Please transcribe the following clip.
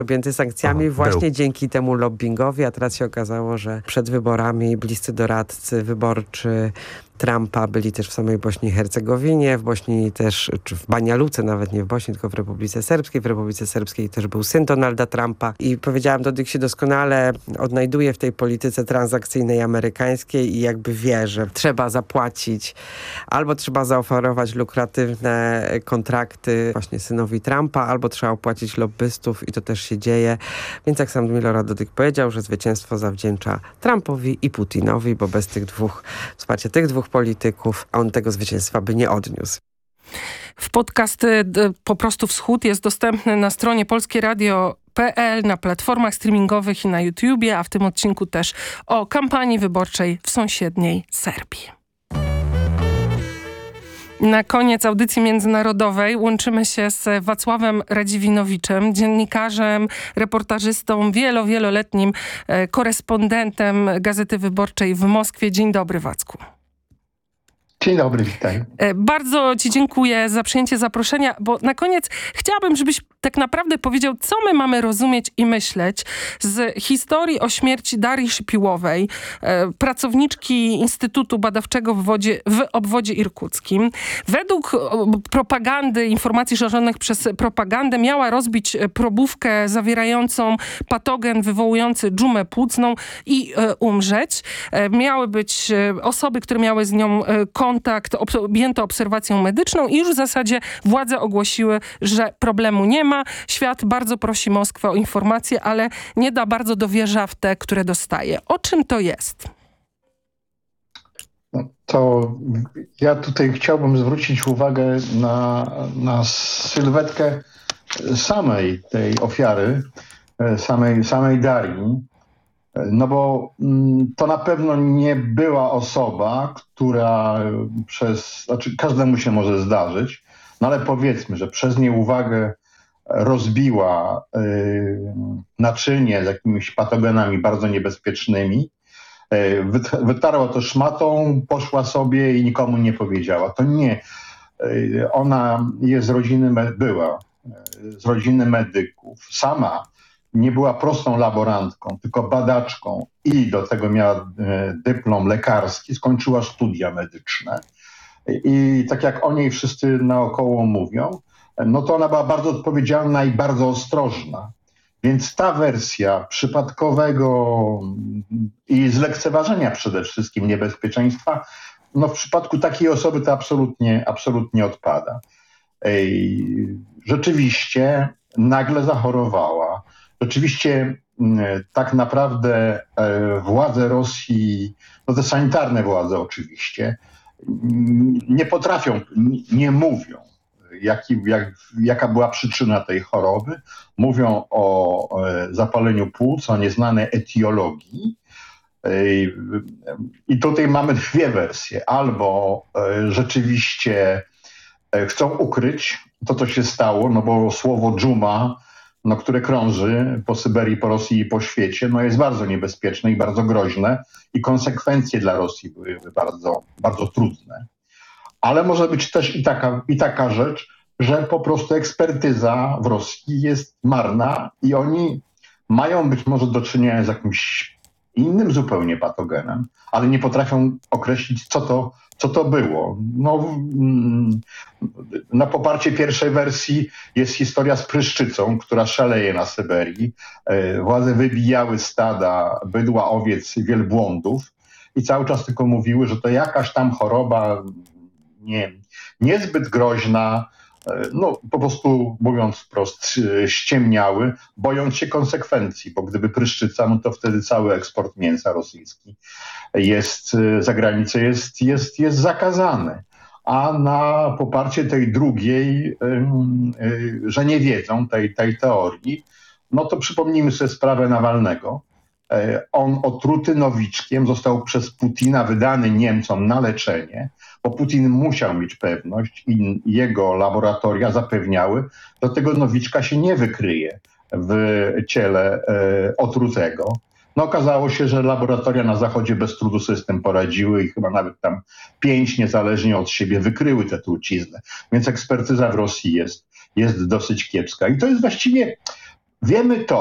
objęty sankcjami właśnie dzięki temu lobbingowi, a teraz się okazało, że przed wyborami bliscy doradcy wyborczy Trumpa byli też w samej Bośni i Hercegowinie, w Bośni też, czy w Banja Luce, nawet nie w Bośni, tylko w Republice Serbskiej. W Republice Serbskiej też był syn Donalda Trumpa i powiedziałam, Dodik się doskonale odnajduje w tej polityce transakcyjnej amerykańskiej i jakby wie, że trzeba zapłacić albo trzeba zaoferować lukratywne kontrakty właśnie synowi Trumpa, albo trzeba opłacić lobbystów i to też się dzieje. Więc jak sam Milorad Dodik powiedział, że zwycięstwo zawdzięcza Trumpowi i Putinowi, bo bez wsparcia tych dwóch polityków, a on tego zwycięstwa by nie odniósł. W podcast Po prostu Wschód jest dostępny na stronie polskieradio.pl, na platformach streamingowych i na YouTubie, a w tym odcinku też o kampanii wyborczej w sąsiedniej Serbii. Na koniec audycji międzynarodowej łączymy się z Wacławem Radziwinowiczem, dziennikarzem, reportażystą, wieloletnim korespondentem Gazety Wyborczej w Moskwie. Dzień dobry, Wacku. Dzień dobry, witaj. Bardzo ci dziękuję za przyjęcie zaproszenia, bo na koniec chciałabym, żebyś tak naprawdę powiedział, co my mamy rozumieć i myśleć z historii o śmierci Darii Szypiłowej, pracowniczki Instytutu Badawczego w obwodzie irkuckim. Według propagandy, informacji szerzonych przez propagandę miała rozbić probówkę zawierającą patogen wywołujący dżumę płucną i umrzeć. Miały być osoby, które miały z nią kontakt, objęte obserwacją medyczną i już w zasadzie władze ogłosiły, że problemu nie ma. Świat bardzo prosi Moskwę o informacje, ale nie da bardzo dowierza w te, które dostaje. O czym to jest? No to ja tutaj chciałbym zwrócić uwagę na sylwetkę samej tej ofiary, samej Darii. No bo to na pewno nie była osoba, która każdemu się może zdarzyć, no ale powiedzmy, że przez nieuwagę rozbiła naczynie z jakimiś patogenami bardzo niebezpiecznymi, wytarła to szmatą, poszła sobie i nikomu nie powiedziała. To nie. Ona jest była z rodziny medyków. Sama nie była prostą laborantką, tylko badaczką i do tego miała dyplom lekarski, skończyła studia medyczne. I tak jak o niej wszyscy naokoło mówią, no to ona była bardzo odpowiedzialna i bardzo ostrożna. Więc ta wersja przypadkowego i zlekceważenia przede wszystkim niebezpieczeństwa, no w przypadku takiej osoby to absolutnie odpada. Rzeczywiście nagle zachorowała. Rzeczywiście tak naprawdę władze Rosji, no te sanitarne władze oczywiście, nie potrafią, nie mówią, jaka była przyczyna tej choroby. Mówią o zapaleniu płuc, o nieznanej etiologii. I tutaj mamy dwie wersje. Albo rzeczywiście chcą ukryć to, co się stało, no bo słowo dżuma, no, które krąży po Syberii, po Rosji i po świecie, no jest bardzo niebezpieczne i bardzo groźne i konsekwencje dla Rosji były bardzo, bardzo trudne. Ale może być też i taka rzecz, że po prostu ekspertyza w Rosji jest marna i oni mają być może do czynienia z jakimś innym zupełnie patogenem, ale nie potrafią określić, co to było. No, na poparcie pierwszej wersji jest historia z pryszczycą, która szaleje na Syberii. Władze wybijały stada bydła, owiec, wielbłądów i cały czas tylko mówiły, że to jakaś tam choroba niezbyt groźna, no po prostu mówiąc wprost ściemniały, bojąc się konsekwencji, bo gdyby pryszczyca, no to wtedy cały eksport mięsa rosyjski za granicę jest zakazany. A na poparcie tej drugiej, że nie wiedzą tej teorii, no to przypomnijmy sobie sprawę Nawalnego. On otruty nowiczkiem został przez Putina wydany Niemcom na leczenie, bo Putin musiał mieć pewność i jego laboratoria zapewniały, że tego nowiczka się nie wykryje w ciele otrutego. No okazało się, że laboratoria na Zachodzie bez trudu sobie z tym poradziły i chyba nawet tam 5 niezależnie od siebie wykryły tę truciznę. Więc ekspertyza w Rosji jest dosyć kiepska. I to jest właściwie Wiemy to,